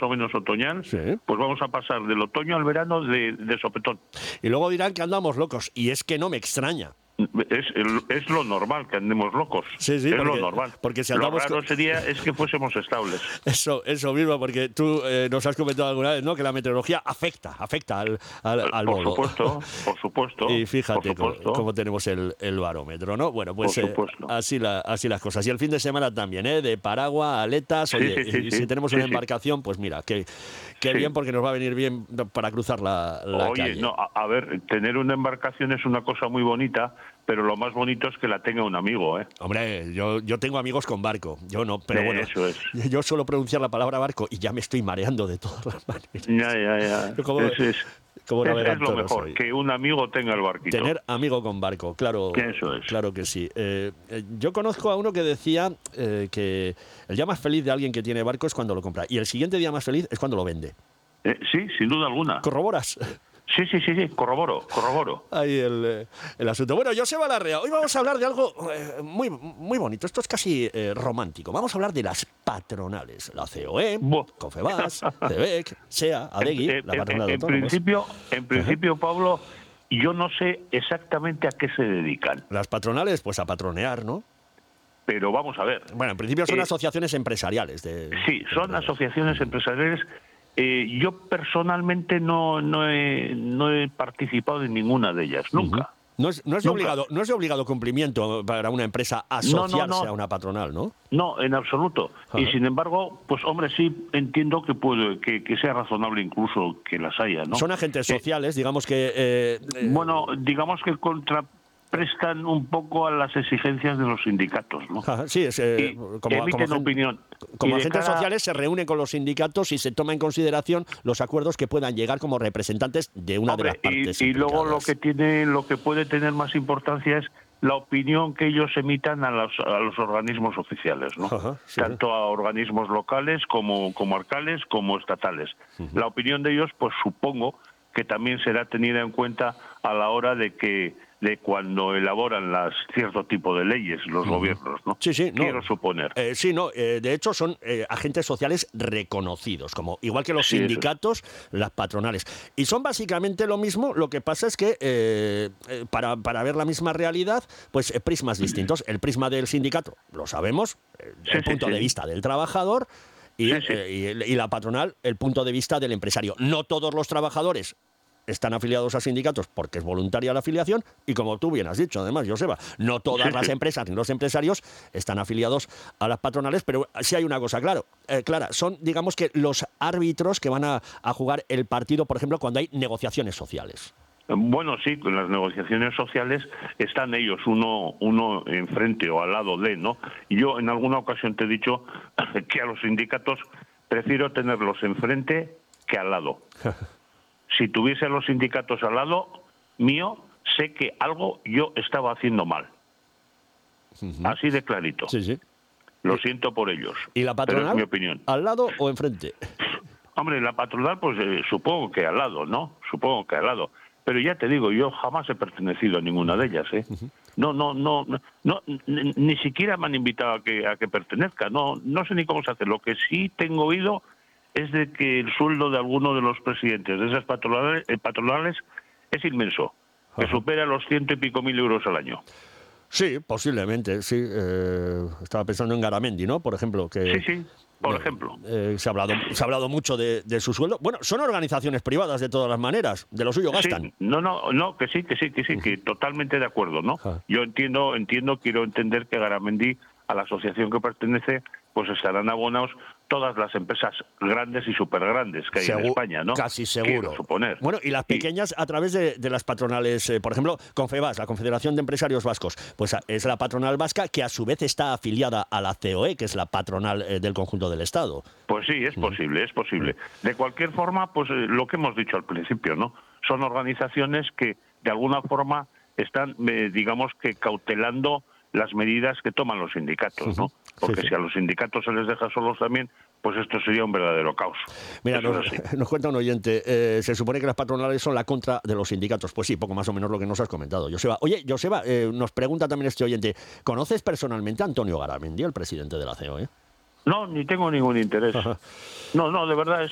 o menos otoñal, Sí. pues vamos a pasar del otoño al verano de sopetón. Y luego dirán que andamos locos, y es que no me extraña. Es lo normal que andemos locos. Sí, es porque, lo normal. porque si Lo andamos raro sería es que fuésemos estables. Eso mismo, porque tú nos has comentado alguna vez, ¿no?, que la meteorología afecta al Por modo. supuesto. Y fíjate por supuesto. cómo tenemos el barómetro, ¿no? Bueno, pues Por supuesto. así las cosas. Y el fin de semana también, de paraguas, aletas. Sí, Oye, sí, y sí, si tenemos sí, una sí. embarcación, pues mira, qué Sí. bien, porque nos va a venir bien para cruzar la Oye, calle. no, a ver, tener una embarcación es una cosa muy bonita, pero lo más bonito es que la tenga un amigo, ¿eh? Hombre, yo tengo amigos con barco, yo no, pero bueno, Eso es. yo suelo pronunciar la palabra barco y ya me estoy mareando de todas las maneras. Ya. Yo como Es navegante lo no mejor, soy. que un amigo tenga el barquito. Tener amigo con barco, claro. Eso es. Claro que sí. Yo conozco a uno que decía que el día más feliz de alguien que tiene barco es cuando lo compra, y el siguiente día más feliz es cuando lo vende. Sí, sin duda alguna. ¿Corroboras? Sí, corroboro. Ahí el asunto. Bueno, Joseba Larrea, hoy vamos a hablar de algo muy, muy bonito. Esto es casi romántico. Vamos a hablar de las patronales. La COE, Buah. Confebask, CEBEC, SEA, ADEGI, la patronal de autónomos. En principio, Pablo, yo no sé exactamente a qué se dedican, Las patronales, pues a patronear, ¿no? pero vamos a ver. Bueno, en principio son asociaciones empresariales. Sí, son asociaciones empresariales. Yo personalmente no he participado en ninguna de ellas, nunca. No es de obligado cumplimiento para una empresa asociarse No. a una patronal, ¿no? No, en absoluto. Ajá. Y sin embargo, pues hombre, sí entiendo que sea razonable incluso que las haya, ¿no? Son agentes sociales, digamos que... Bueno, digamos que contraprestan un poco a las exigencias de los sindicatos, ¿no? Ajá, sí, es, Emiten opinión. Como Y de agentes cara- sociales se reúnen con los sindicatos y se toma en consideración los acuerdos que puedan llegar como representantes de una de las partes y luego lo implicadas. que puede tener más importancia es la opinión que ellos emitan a los organismos oficiales, ¿no? Ajá, sí. Tanto a organismos locales como comarcales como estatales. La opinión de ellos, pues supongo que también será tenida en cuenta a la hora de cuando elaboran cierto tipo de leyes los gobiernos, ¿no? Sí, no. Quiero suponer. De hecho son agentes sociales reconocidos, como igual que los Sí, sindicatos, las patronales. Y son básicamente lo mismo, lo que pasa es que para ver la misma realidad, pues prismas distintos. El prisma del sindicato, lo sabemos, el punto de vista del trabajador, y la patronal, el punto de vista del empresario. No todos los trabajadores están afiliados a sindicatos porque es voluntaria la afiliación, y como tú bien has dicho, además, Joseba, no todas las empresas ni los empresarios están afiliados a las patronales, pero sí hay una cosa clara, son, digamos, que los árbitros que van a jugar el partido, por ejemplo, cuando hay negociaciones sociales. Bueno, sí, con las negociaciones sociales están ellos uno enfrente o al lado de, ¿no? Yo en alguna ocasión te he dicho que a los sindicatos prefiero tenerlos enfrente que al lado. Si tuviese a los sindicatos al lado mío, sé que algo yo estaba haciendo mal. Así de clarito. Sí. Lo siento por ellos. ¿Y la patronal? Pero es mi opinión. ¿Al lado o enfrente? Hombre, la patronal, pues supongo que al lado, ¿no? Supongo que al lado. Pero ya te digo, yo jamás he pertenecido a ninguna de ellas, ¿eh? No, ni siquiera me han invitado a que pertenezca. No sé ni cómo se hace. Lo que sí tengo oído es de que el sueldo de alguno de los presidentes de esas patronales es inmenso, que supera los 100 y pico mil euros al año. Sí, posiblemente, sí. Estaba pensando en Garamendi, ¿no? Por ejemplo. Sí, por ejemplo. Se ha hablado mucho de su sueldo. Bueno, son organizaciones privadas de todas las maneras, de lo suyo gastan. Sí, no, que sí, que totalmente de acuerdo, ¿no? Yo entiendo, quiero entender que Garamendi, a la asociación que pertenece, pues estarán abonados todas las empresas grandes y supergrandes que hay en España, ¿no? Casi seguro. Quiero suponer. Bueno, y las pequeñas a través de las patronales, por ejemplo, Confebask, la Confederación de Empresarios Vascos, pues es la patronal vasca que a su vez está afiliada a la COE, que es la patronal del conjunto del Estado. Pues sí, es posible. De cualquier forma, pues lo que hemos dicho al principio, ¿no? Son organizaciones que de alguna forma están, digamos que cautelando las medidas que toman los sindicatos, ¿no? Porque si a los sindicatos se les deja solos también, pues esto sería un verdadero caos. Mira, nos cuenta un oyente, se supone que las patronales son la contra de los sindicatos. Pues sí, poco más o menos lo que nos has comentado, Joseba. Oye, Joseba, nos pregunta también este oyente, ¿conoces personalmente a Antonio Garamendi, el presidente de la COE? No, ni tengo ningún interés. No, de verdad,